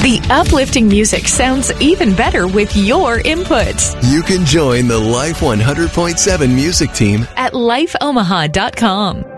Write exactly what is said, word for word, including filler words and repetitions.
The uplifting music sounds even better with your input You can join the Life one hundred point seven music team at life omaha dot com.